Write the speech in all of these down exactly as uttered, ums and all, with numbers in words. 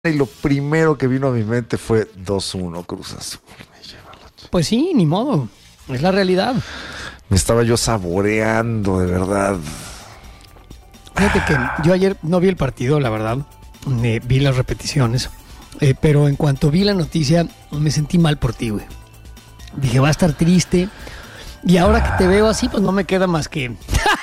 y lo primero que vino a mi mente fue dos uno Cruz Azul. Pues sí, ni modo. Es la realidad. Me estaba yo saboreando, de verdad. Fíjate que yo ayer no vi el partido, la verdad. Eh, vi las repeticiones. Eh, pero en cuanto vi la noticia, me sentí mal por ti, güey. Dije, va a estar triste. Y ahora que te veo así, pues no me queda más que...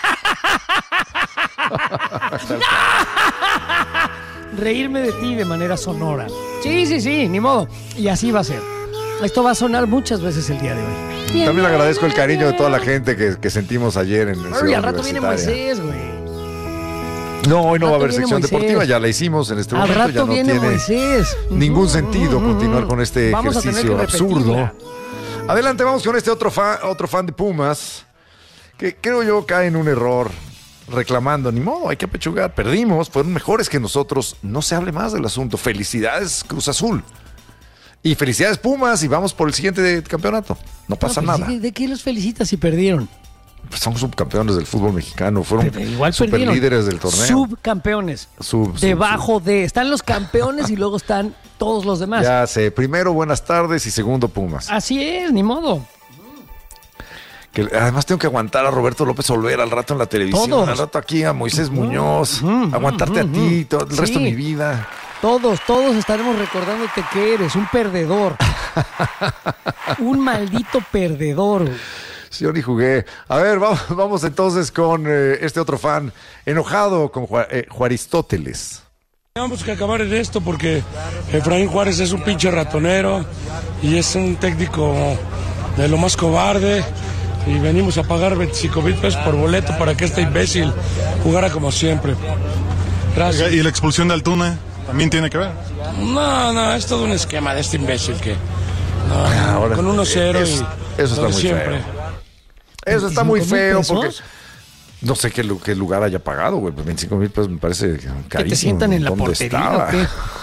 reírme de ti de manera sonora. Sí, sí, sí, ni modo. Y así va a ser. Esto va a sonar muchas veces el día de hoy. Bien, También bien, agradezco el cariño bien. de toda la gente que, que sentimos ayer en el Ay, al rato viene Moisés, güey. No, hoy no va a Al rato haber viene sección Moisés. deportiva, ya la hicimos en este Al momento. rato Ya no viene tiene Moisés. ningún Ujú, sentido ujú, continuar ujú. con este Vamos a tener ejercicio que absurdo. repetirla. Adelante, vamos con este otro fan, otro fan de Pumas, que creo yo cae en un error reclamando, ni modo, hay que apechugar, perdimos, fueron mejores que nosotros, no se hable más del asunto. Felicidades Cruz Azul y felicidades Pumas y vamos por el siguiente campeonato, no pasa No, nada. ¿de, ¿De qué los felicitas si perdieron? Pues son subcampeones del fútbol mexicano, fueron Pero igual perdieron. superlíderes del torneo. Subcampeones. Sub, sub, Debajo de... Están los campeones y luego están todos los demás. Ya sé, primero buenas tardes y segundo Pumas. Así es, ni modo. Que además tengo que aguantar a Roberto López Olvera al rato en la televisión, Todos. al rato aquí a Moisés Muñoz, uh, aguantarte uh, a ti uh, todo el sí. resto de mi vida. Todos, todos estaremos recordándote que eres un perdedor. Un maldito perdedor. Sí, yo ni jugué. A ver, vamos, vamos entonces con eh, este otro fan enojado con Ju- eh, Juaristóteles. Tenemos que acabar en esto porque Efraín Juárez es un pinche ratonero y es un técnico de lo más cobarde y venimos a pagar veinticinco mil pesos por boleto para que este imbécil jugara como siempre. Gracias. ¿Y la expulsión de Altuna también tiene que ver? No, no, es todo un esquema de este imbécil que no, Ahora, con uno cero eso- y eso está lo de muy siempre. feo. Eso está muy ¿veinticinco mil feo porque pesos? no sé qué, lu- qué lugar haya pagado, güey. Pues veinticinco mil pesos me parece carísimo. ¿Que te sientan en la ¿Dónde portería estaba? o qué?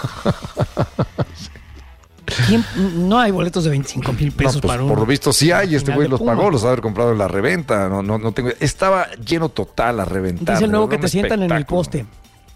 ¿Quién? No hay boletos de veinticinco mil No, pesos pues, para un... por lo visto sí hay, este final güey de los Puma. pagó, los ha de haber comprado en la reventa. No, no, no tengo. Estaba lleno total a reventar. Dice el nuevo de que verdad, te un sientan en el espectáculo. poste.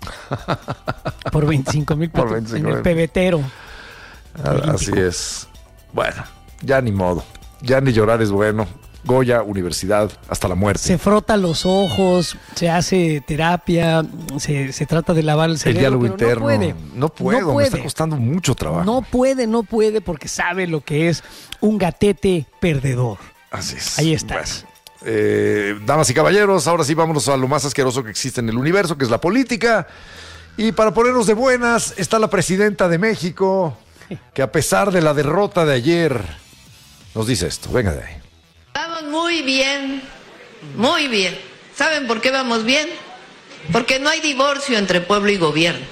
Por veinticinco mil Por pesos. veinticinco En el mil. pebetero. Ah, Así es. Bueno, ya ni modo. Ya ni llorar es bueno. Goya, universidad, hasta la muerte. Se frota los ojos, se hace terapia, se, se trata de lavar el El cerebro. diálogo pero interno. No puede. No puedo, No me puede. está costando mucho trabajo. No puede, no puede, porque sabe lo que es un gatete perdedor. Así es. Ahí estás. Bueno, eh, damas y caballeros, ahora sí vámonos a lo más asqueroso que existe en el universo, que es la política. Y para ponernos de buenas, está la presidenta de México, que a pesar de la derrota de ayer, nos dice esto. Venga de ahí. Vamos muy bien, muy bien. ¿Saben por qué vamos bien? Porque no hay divorcio entre pueblo y gobierno.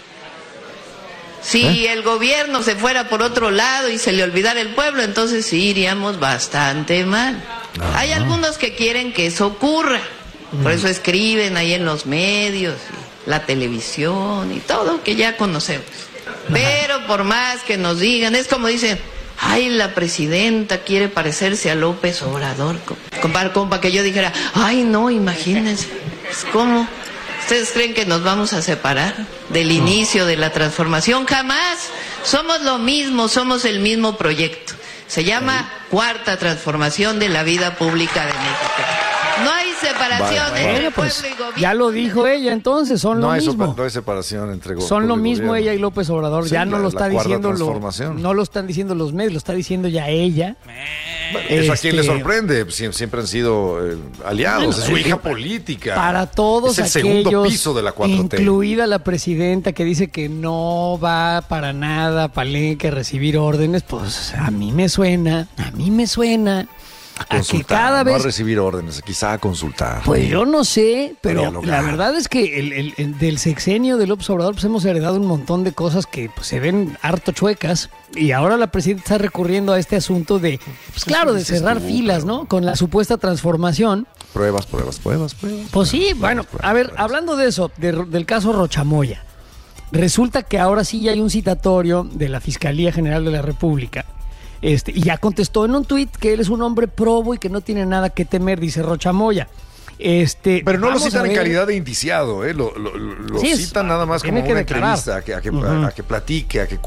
Si ¿Eh? el gobierno se fuera por otro lado y se le olvidara el pueblo, entonces sí iríamos bastante mal. Hay algunos que quieren que eso ocurra, por eso escriben ahí en los medios, y la televisión y todo que ya conocemos. Pero por más que nos digan, es como dicen, ay, la presidenta quiere parecerse a López Obrador. Compa, compa, que yo dijera, ay, no, imagínense. ¿Cómo? ¿Ustedes creen que nos vamos a separar del inicio de la transformación? Jamás. Somos lo mismo, somos el mismo proyecto. Se llama Cuarta Transformación de la Vida Pública de México. No hay separación Bueno, entre Bueno, pueblo pues y gobierno. ya lo dijo ella, entonces son No lo hay, mismo. sopa- no hay separación entre go- Son lo pueblo y mismo gobierno. ella y López Obrador. Sí, ya no la- lo la está cuarta diciendo lo, transformación. no lo están diciendo los medios, lo está diciendo ya ella. ¿Eso a quién le Este, sorprende? Sie- Siempre han sido eh, aliados. Bueno, es su eh, hija política. Para todos Es el aquellos, segundo piso de la cuatro T. incluida la presidenta que dice que no va para nada a Palenque a recibir órdenes, pues a mí me suena, a mí me suena a que Consultar, cada no vez... a recibir órdenes, quizá a consultar. Pues yo no sé, pero dialogar. la verdad es que el, el- el del sexenio de López Obrador pues hemos heredado un montón de cosas que pues, se ven harto chuecas y ahora la presidenta está recurriendo a este asunto de, pues claro, de dices cerrar tú, filas, pero- ¿no? Con la supuesta transformación. Pruebas, pruebas, pruebas, pruebas. Pues sí, bueno, a ver, hablando de eso, de- del caso Rochamoya, resulta que ahora sí ya hay un citatorio de la Fiscalía General de la República. Este, y ya contestó en un tuit que él es un hombre probo y que no tiene nada que temer, dice Rochamoya. Este, Pero no lo vamos citan a en ver. calidad de indiciado, ¿eh? Lo, lo- lo Sí, es- citan nada más tiene como que una declarar. entrevista, a que, a, que, Ujú. a que platique, a que